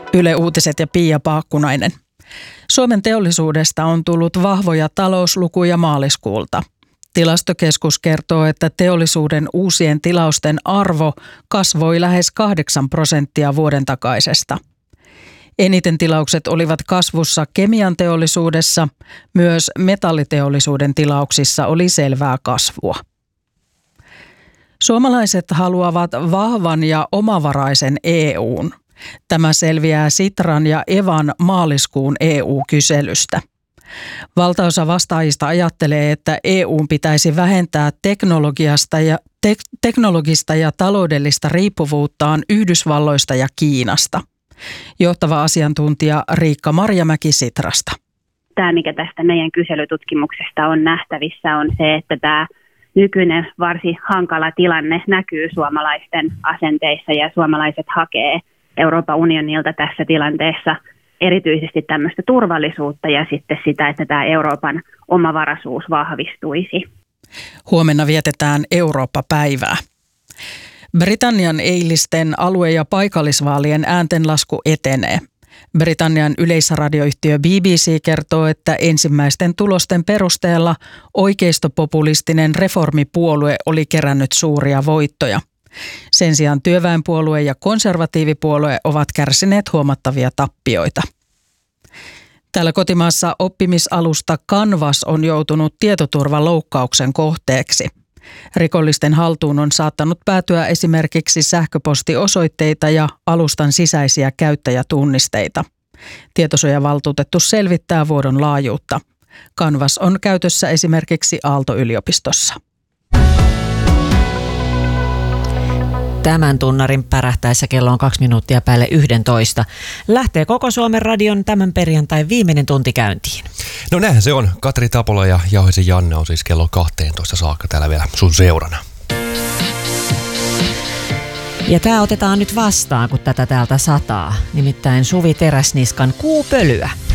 Yle Uutiset ja Pia Paakkunainen. Suomen teollisuudesta on tullut vahvoja talouslukuja maaliskuulta. Tilastokeskus kertoo, että teollisuuden uusien tilausten arvo kasvoi lähes 8% vuoden takaisesta. Eniten tilaukset olivat kasvussa kemian teollisuudessa, myös metalliteollisuuden tilauksissa oli selvää kasvua. Suomalaiset haluavat vahvan ja omavaraisen EU:n. Tämä selviää Sitran ja Evan maaliskuun EU-kyselystä. Valtaosa vastaajista ajattelee, että EU:n pitäisi vähentää teknologista ja taloudellista riippuvuuttaan Yhdysvalloista ja Kiinasta. Johtava asiantuntija Riikka Marjamäki Sitrasta. Tämä, mikä tästä meidän kyselytutkimuksesta on nähtävissä, on se, että tämä nykyinen varsin hankala tilanne näkyy suomalaisten asenteissa ja suomalaiset hakee Euroopan unionilta tässä tilanteessa erityisesti tämmöistä turvallisuutta ja sitten sitä, että tämä Euroopan omavaraisuus vahvistuisi. Huomenna vietetään Eurooppa-päivää. Britannian eilisten alue- ja paikallisvaalien ääntenlasku etenee. Britannian yleisradioyhtiö BBC kertoo, että ensimmäisten tulosten perusteella oikeistopopulistinen reformipuolue oli kerännyt suuria voittoja. Sen sijaan työväenpuolue ja konservatiivipuolue ovat kärsineet huomattavia tappioita. Täällä kotimaassa oppimisalusta Canvas on joutunut tietoturvaloukkauksen kohteeksi. Rikollisten haltuun on saattanut päätyä esimerkiksi sähköpostiosoitteita ja alustan sisäisiä käyttäjätunnisteita. Tietosuojavaltuutettu selvittää vuodon laajuutta. Canvas on käytössä esimerkiksi Aalto-yliopistossa. Tämän tunnarin pärähtäessä kello on 2 minuuttia päälle 11. Lähtee koko Suomen radion tämän perjantain viimeinen tunti käyntiin. No näinhän se on. Katri Tapola ja Jauhisen Janne on siis kello 12 saakka täällä vielä sun seurana. Ja tää otetaan nyt vastaan, kun tätä täältä sataa. Nimittäin Suvi Teräsniskan Kuupölyä.